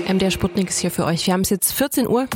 MDR Sputnik ist hier für euch. Wir haben es jetzt 14 Uhr.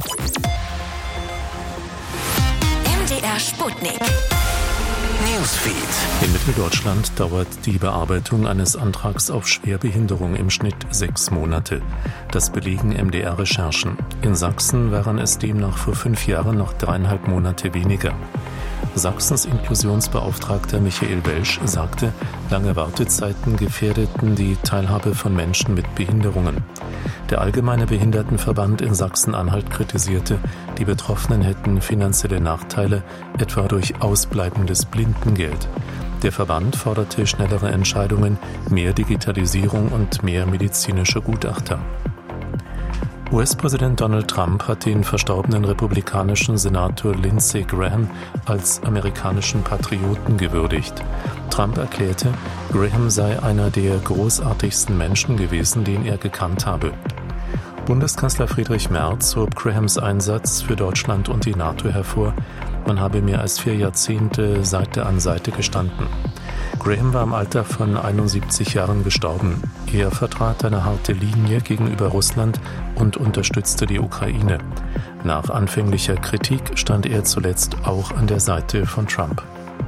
MDR Sputnik. Newsfeed. In Mitteldeutschland dauert die Bearbeitung eines Antrags auf Schwerbehinderung im Schnitt 6 Monate. Das belegen MDR-Recherchen. In Sachsen waren es demnach vor 5 Jahren noch 3,5 Monate weniger. Sachsens Inklusionsbeauftragter Michael Welsch sagte, lange Wartezeiten gefährdeten die Teilhabe von Menschen mit Behinderungen. Der Allgemeine Behindertenverband in Sachsen-Anhalt kritisierte, die Betroffenen hätten finanzielle Nachteile, etwa durch ausbleibendes Blindengeld. Der Verband forderte schnellere Entscheidungen, mehr Digitalisierung und mehr medizinische Gutachter. US-Präsident Donald Trump hat den verstorbenen republikanischen Senator Lindsey Graham als amerikanischen Patrioten gewürdigt. Trump erklärte, Graham sei einer der großartigsten Menschen gewesen, den er gekannt habe. Bundeskanzler Friedrich Merz hob Grahams Einsatz für Deutschland und die NATO hervor. Man habe mehr als 4 Jahrzehnte Seite an Seite gestanden. Graham war im Alter von 71 Jahren gestorben. Er vertrat eine harte Linie gegenüber Russland und unterstützte die Ukraine. Nach anfänglicher Kritik stand er zuletzt auch an der Seite von Trump.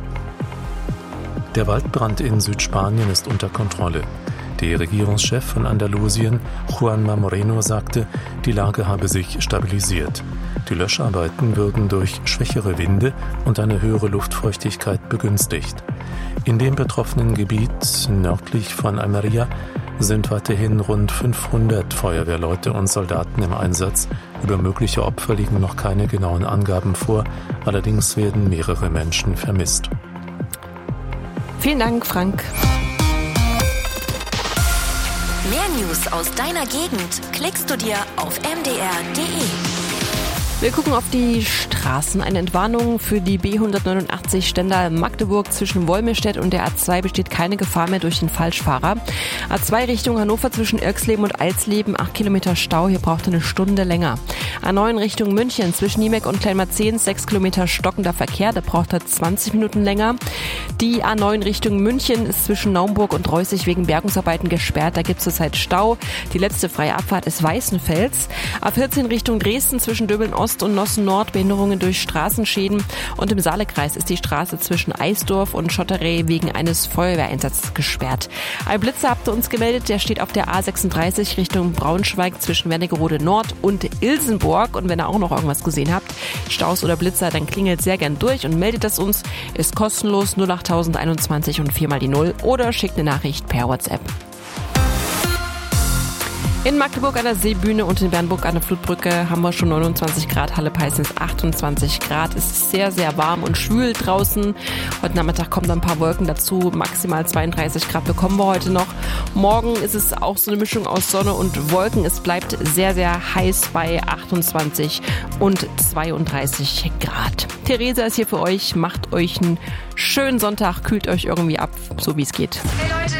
Der Waldbrand in Südspanien ist unter Kontrolle. Der Regierungschef von Andalusien, Juanma Moreno, sagte, die Lage habe sich stabilisiert. Die Löscharbeiten würden durch schwächere Winde und eine höhere Luftfeuchtigkeit begünstigt. In dem betroffenen Gebiet nördlich von Almería sind weiterhin rund 500 Feuerwehrleute und Soldaten im Einsatz. Über mögliche Opfer liegen noch keine genauen Angaben vor, allerdings werden mehrere Menschen vermisst. Vielen Dank, Frank. Mehr News aus deiner Gegend klickst du dir auf mdr.de. Wir gucken auf die Straßen. Eine Entwarnung für die B189 Stendal-Magdeburg zwischen Wolmirstedt und der A2 besteht keine Gefahr mehr durch den Falschfahrer. A2 Richtung Hannover zwischen Irxleben und Alsleben, 8 Kilometer Stau, hier braucht eine Stunde länger. A9 Richtung München zwischen Niemek und Kleinmarzehns, 6 Kilometer stockender Verkehr, da braucht er 20 Minuten länger. Die A9 Richtung München ist zwischen Naumburg und Reußig wegen Bergungsarbeiten gesperrt, da gibt es zurzeit Stau. Die letzte freie Abfahrt ist Weißenfels. A14 Richtung Dresden zwischen Döbeln Ost und Nossen Nord, Behinderungen durch Straßenschäden. Und im Saalekreis ist die Straße zwischen Eisdorf und Schotterey wegen eines Feuerwehreinsatzes gesperrt. Ein Blitzer habt ihr uns gemeldet, der steht auf der A36 Richtung Braunschweig zwischen Wernigerode Nord und Ilsenburg. Und wenn ihr auch noch irgendwas gesehen habt, Staus oder Blitzer, dann klingelt sehr gern durch und meldet es uns. Ist kostenlos 08021 und 4 mal die 0 oder schickt eine Nachricht per WhatsApp. In Magdeburg an der Seebühne und in Bernburg an der Flutbrücke haben wir schon 29 Grad, Halle Peißens 28 Grad. Es ist sehr, sehr warm und schwül draußen. Heute Nachmittag kommen dann ein paar Wolken dazu, maximal 32 Grad bekommen wir heute noch. Morgen ist es auch so eine Mischung aus Sonne und Wolken. Es bleibt sehr, sehr heiß bei 28 und 32 Grad. Theresa ist hier für euch, macht euch einen schönen Sonntag, kühlt euch irgendwie ab, so wie es geht. Hey Leute,